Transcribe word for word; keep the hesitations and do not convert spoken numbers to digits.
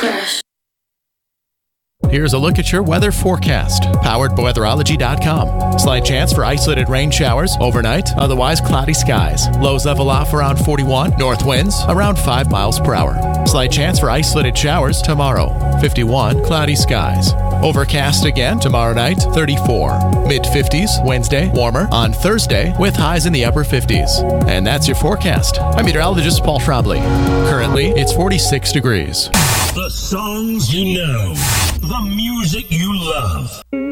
Here's a look at your weather forecast, powered by weatherology dot com. Slight chance for isolated rain showers overnight, otherwise cloudy skies. Lows level off around forty-one, north winds around five miles per hour. Slight chance for isolated showers tomorrow, fifty-one, cloudy skies. Overcast again tomorrow night, thirty-four. mid fifties Wednesday, warmer on Thursday with highs in the upper fifties. And that's your forecast. I'm meteorologist Paul Trombley. Currently, it's forty-six degrees. The songs you know, the music you love.